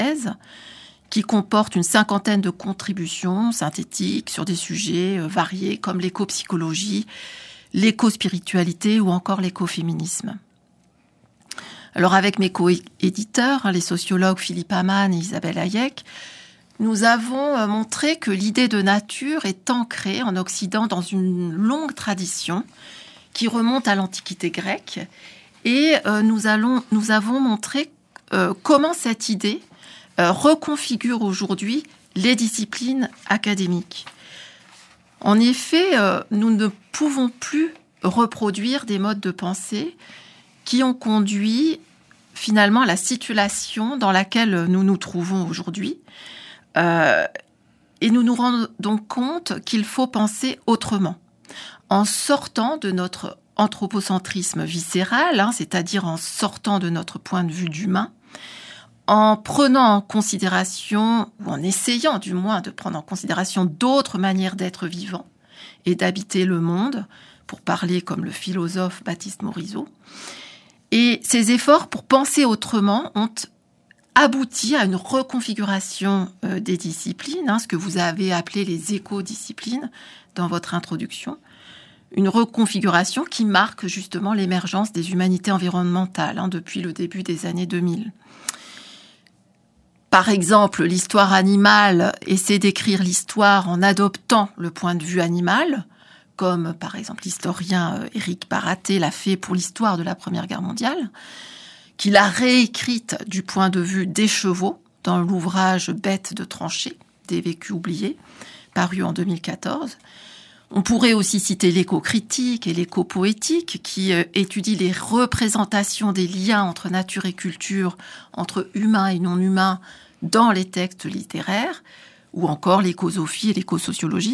thèse qui comporte une 50aine de contributions synthétiques sur des sujets variés comme l'éco-psychologie, l'éco-spiritualité ou encore l'écoféminisme. Alors avec mes co-éditeurs, les sociologues Philippe Hamann et Isabelle Hayek, nous avons montré que l'idée de nature est ancrée en Occident dans une longue tradition qui remonte à l'Antiquité grecque. Et nous avons montré comment cette idée reconfigure aujourd'hui les disciplines académiques. En effet, nous ne pouvons plus reproduire des modes de pensée qui ont conduit finalement à la situation dans laquelle nous nous trouvons aujourd'hui. Et nous nous rendons donc compte qu'il faut penser autrement, en sortant de notre anthropocentrisme viscéral, c'est-à-dire en sortant de notre point de vue d'humain, en prenant en considération, ou en essayant du moins de prendre en considération d'autres manières d'être vivant et d'habiter le monde, pour parler comme le philosophe Baptiste Morisot. Et ces efforts pour penser autrement ont abouti à une reconfiguration des disciplines, ce que vous avez appelé les éco-disciplines dans votre introduction. Une reconfiguration qui marque justement l'émergence des humanités environnementales depuis le début des années 2000. Par exemple, l'histoire animale essaie d'écrire l'histoire en adoptant le point de vue animal, comme par exemple l'historien Éric Baraté l'a fait pour l'histoire de la Première Guerre mondiale, qu'il a réécrite du point de vue des chevaux dans l'ouvrage « Bêtes de tranchée » des vécus oubliés, paru en 2014. On pourrait aussi citer l'éco-critique et l'éco-poétique qui étudient les représentations des liens entre nature et culture, entre humains et non-humains dans les textes littéraires, ou encore l'écosophie et l'écosociologie.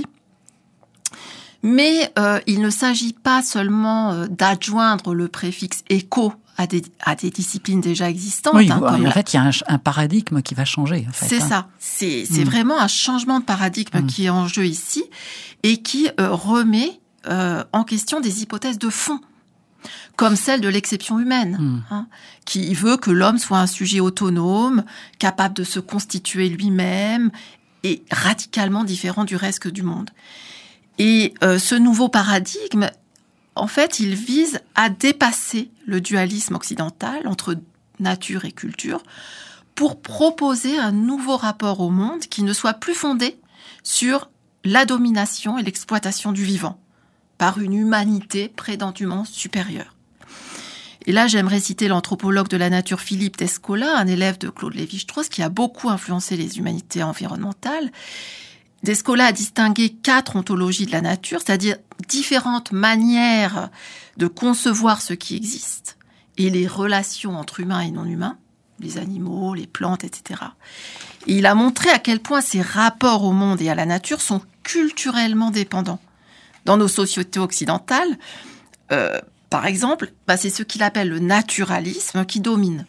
Mais il ne s'agit pas seulement d'adjoindre le préfixe « éco » à des disciplines déjà existantes. Oui, en fait, il y a un paradigme qui va changer. En fait, c'est ça. C'est vraiment un changement de paradigme qui est en jeu ici et qui remet en question des hypothèses de fond, comme celle de l'exception humaine, qui veut que l'homme soit un sujet autonome, capable de se constituer lui-même et radicalement différent du reste du monde. Et ce nouveau paradigme, en fait, il vise à dépasser le dualisme occidental entre nature et culture pour proposer un nouveau rapport au monde qui ne soit plus fondé sur la domination et l'exploitation du vivant par une humanité prétendument supérieure. Et là, j'aimerais citer l'anthropologue de la nature Philippe Descola, un élève de Claude Lévi-Strauss qui a beaucoup influencé les humanités environnementales. Descola a distingué 4 ontologies de la nature, c'est-à-dire différentes manières de concevoir ce qui existe et les relations entre humains et non-humains, les animaux, les plantes, etc. Et il a montré à quel point ces rapports au monde et à la nature sont culturellement dépendants. Dans nos sociétés occidentales, par exemple, c'est ce qu'il appelle le naturalisme qui domine.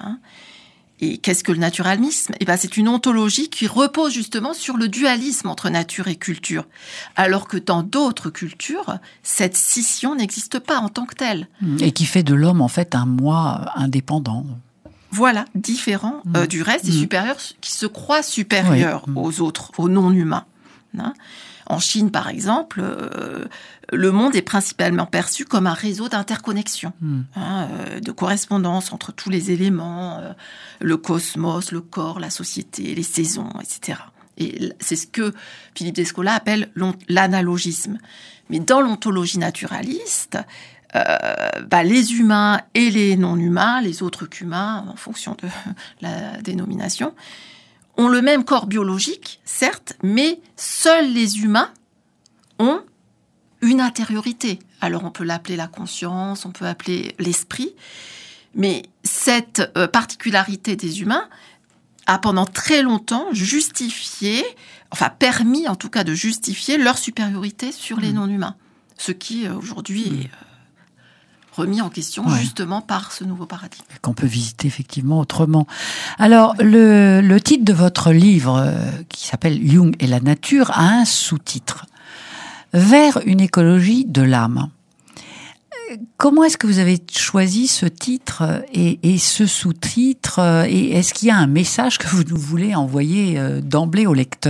Et qu'est-ce que le naturalisme ? C'est une ontologie qui repose justement sur le dualisme entre nature et culture, alors que dans d'autres cultures, cette scission n'existe pas en tant que telle. Et qui fait de l'homme, en fait, un moi indépendant. Voilà, différent du reste et supérieur, qui se croit supérieur aux autres, aux non-humains. En Chine, par exemple, le monde est principalement perçu comme un réseau d'interconnexion, de correspondance entre tous les éléments, le cosmos, le corps, la société, les saisons, etc. Et c'est ce que Philippe Descola appelle l'analogisme. Mais dans l'ontologie naturaliste, les humains et les non-humains, les autres qu'humains, en fonction de la dénomination, ont le même corps biologique, certes, mais seuls les humains ont une intériorité. Alors on peut l'appeler la conscience, on peut l'appeler l'esprit, mais cette particularité des humains a pendant très longtemps permis en tout cas de justifier leur supériorité sur les non-humains, ce qui aujourd'hui est remis en question justement par ce nouveau paradigme. Qu'on peut visiter effectivement autrement. Alors, le titre de votre livre, qui s'appelle « Jung et la nature », a un sous-titre « Vers une écologie de l'âme ». Comment est-ce que vous avez choisi ce titre et ce sous-titre, et est-ce qu'il y a un message que vous nous voulez envoyer d'emblée au lecteur ?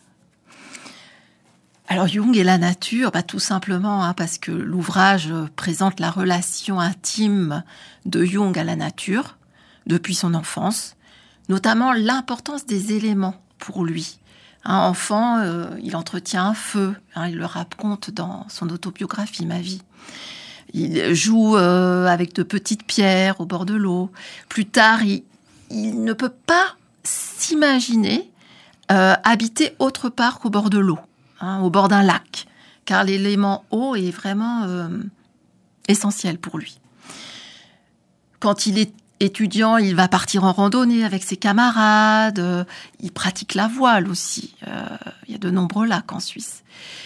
Alors Jung et la nature, tout simplement parce que l'ouvrage présente la relation intime de Jung à la nature depuis son enfance, notamment l'importance des éléments pour lui. Enfant, il entretient un feu, il le raconte dans son autobiographie « Ma vie ». Il joue avec de petites pierres au bord de l'eau. Plus tard, il ne peut pas s'imaginer habiter autre part qu'au bord de l'eau, au bord d'un lac, car l'élément eau est vraiment essentiel pour lui. Quand il est étudiant, il va partir en randonnée avec ses camarades, il pratique la voile aussi. Il y a de nombreux lacs en Suisse.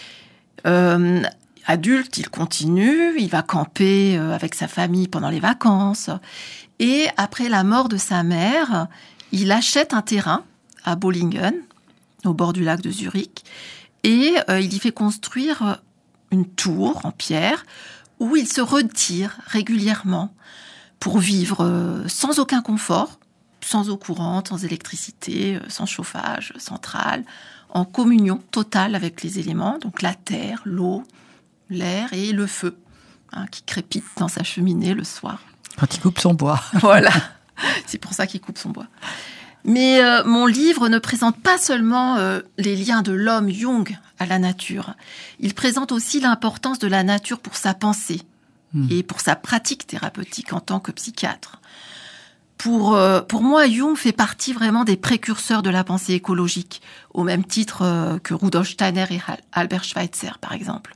Adulte, il continue, il va camper avec sa famille pendant les vacances. Et après la mort de sa mère, il achète un terrain à Bollingen, au bord du lac de Zurich, et il y fait construire une tour en pierre où il se retire régulièrement pour vivre sans aucun confort, sans eau courante, sans électricité, sans chauffage central, en communion totale avec les éléments, donc la terre, l'eau, l'air et le feu, qui crépite dans sa cheminée le soir. Quand il coupe son bois. Voilà, c'est pour ça qu'il coupe son bois. Mais mon livre ne présente pas seulement les liens de l'homme Jung à la nature. Il présente aussi l'importance de la nature pour sa pensée et pour sa pratique thérapeutique en tant que psychiatre. Pour moi, Jung fait partie vraiment des précurseurs de la pensée écologique, au même titre que Rudolf Steiner et Albert Schweitzer, par exemple.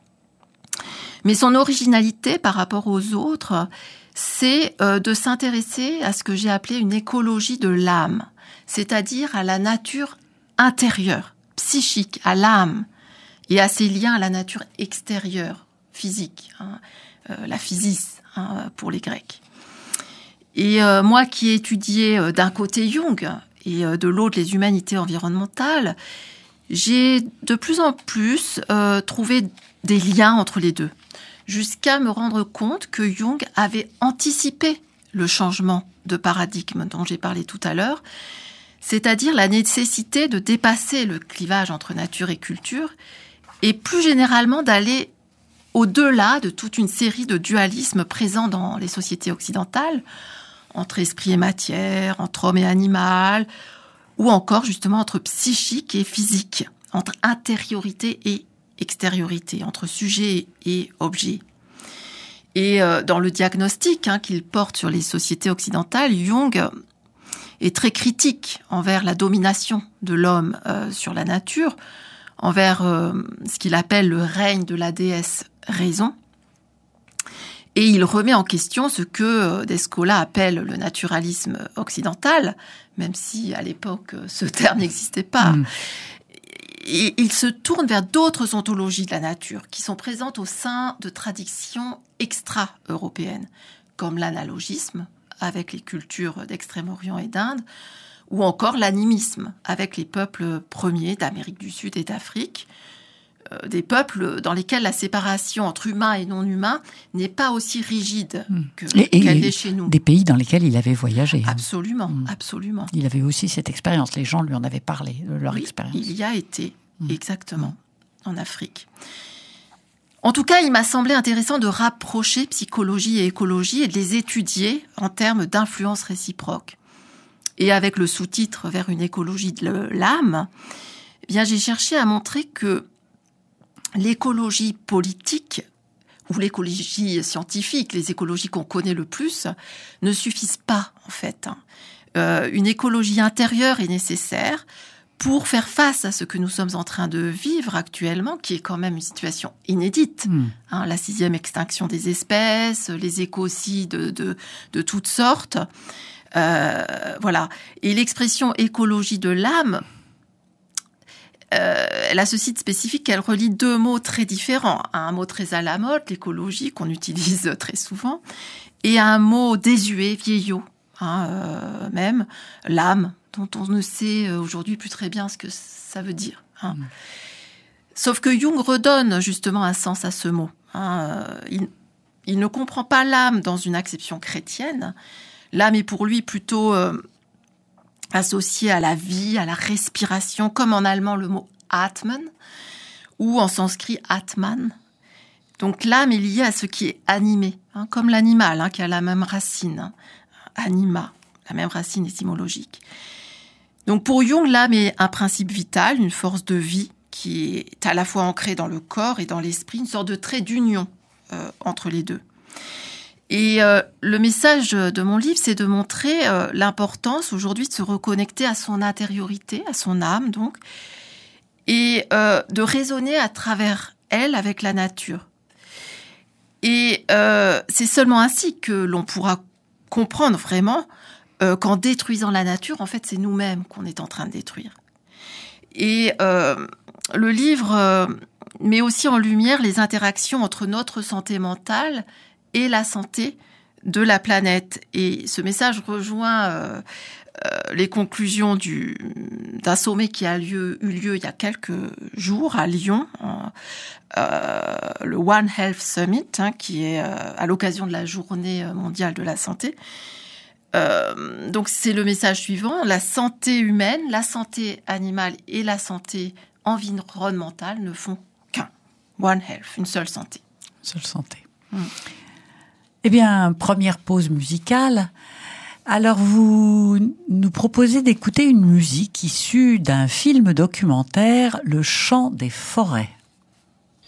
Mais son originalité par rapport aux autres, c'est de s'intéresser à ce que j'ai appelé une écologie de l'âme, c'est-à-dire à la nature intérieure, psychique, à l'âme, et à ses liens à la nature extérieure, physique, la physis pour les Grecs. Et moi qui ai étudié d'un côté Jung et de l'autre les humanités environnementales, j'ai de plus en plus trouvé des liens entre les deux, jusqu'à me rendre compte que Jung avait anticipé le changement de paradigme dont j'ai parlé tout à l'heure, c'est-à-dire la nécessité de dépasser le clivage entre nature et culture, et plus généralement d'aller au-delà de toute une série de dualismes présents dans les sociétés occidentales, entre esprit et matière, entre homme et animal, ou encore justement entre psychique et physique, entre intériorité et extériorité, entre sujet et objet. Et dans le diagnostic qu'il porte sur les sociétés occidentales, Jung est très critique envers la domination de l'homme sur la nature, envers ce qu'il appelle le règne de la déesse raison. Et il remet en question ce que Descola appelle le naturalisme occidental, même si à l'époque ce terme n'existait pas. Et il se tourne vers d'autres ontologies de la nature qui sont présentes au sein de traditions extra-européennes, comme l'analogisme avec les cultures d'Extrême-Orient et d'Inde, ou encore l'animisme avec les peuples premiers d'Amérique du Sud et d'Afrique, des peuples dans lesquels la séparation entre humain et non-humain n'est pas aussi rigide qu'elle l'est chez nous. Des pays dans lesquels il avait voyagé. Absolument, absolument. Il avait aussi cette expérience, les gens lui en avaient parlé de leur expérience. Il y a été, exactement, en Afrique. En tout cas, il m'a semblé intéressant de rapprocher psychologie et écologie et de les étudier en termes d'influence réciproque. Et avec le sous-titre « Vers une écologie de l'âme », j'ai cherché à montrer que l'écologie politique ou l'écologie scientifique, les écologies qu'on connaît le plus, ne suffisent pas en fait. Une écologie intérieure est nécessaire pour faire face à ce que nous sommes en train de vivre actuellement, qui est quand même une situation inédite. La 6e extinction des espèces, les écocides de toutes sortes. Voilà. Et l'expression écologie de l'âme, elle a ce site spécifique qu'elle relie deux mots très différents. Un mot très à la mode, l'écologie, qu'on utilise très souvent, et un mot désuet, vieillot, même, l'âme, dont on ne sait aujourd'hui plus très bien ce que ça veut dire. Sauf que Jung redonne justement un sens à ce mot. il ne comprend pas l'âme dans une acception chrétienne. L'âme est pour lui plutôt associée à la vie, à la respiration, comme en allemand le mot Atmen, ou en sanskrit Atman. Donc l'âme est liée à ce qui est animé, comme l'animal, qui a la même racine, anima, la même racine étymologique. Donc pour Jung, l'âme est un principe vital, une force de vie qui est à la fois ancrée dans le corps et dans l'esprit, une sorte de trait d'union entre les deux. Et le message de mon livre, c'est de montrer l'importance aujourd'hui de se reconnecter à son intériorité, à son âme donc, et de raisonner à travers elle avec la nature. Et c'est seulement ainsi que l'on pourra comprendre vraiment qu'en détruisant la nature, en fait, c'est nous-mêmes qu'on est en train de détruire. Et le livre met aussi en lumière les interactions entre notre santé mentale et la santé de la planète. Et ce message rejoint les conclusions d'un sommet qui a eu lieu il y a quelques jours à Lyon, le One Health Summit, qui est à l'occasion de la Journée mondiale de la santé. Donc c'est le message suivant: la santé humaine, la santé animale et la santé environnementale ne font qu'un. One Health, une seule santé. Une seule santé. Eh bien, première pause musicale. Alors, vous nous proposez d'écouter une musique issue d'un film documentaire, Le chant des forêts.